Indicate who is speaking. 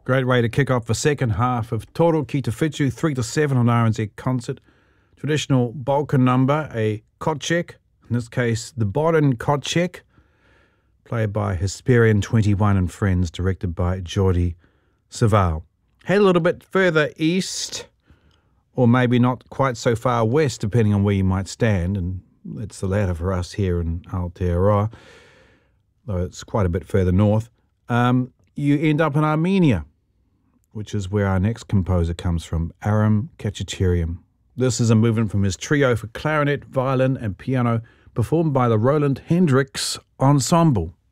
Speaker 1: Great way to kick off the second half of Toro Ki Te Whetū, 3 to 7 on RNZ Concert. Traditional Balkan number, a Kocek, in this case the Boran Kocek, played by Hesperian 21 and Friends, directed by Jordi Savall. Head a little bit further east, or maybe not quite so far west, depending on where you might stand, and it's the latter for us here in Aotearoa, though it's quite a bit further north. You end up in Armenia, which is where our next composer comes from, Aram Khachaturian. This is a movement from his trio for clarinet, violin and piano, performed by the Roland Hendricks Ensemble.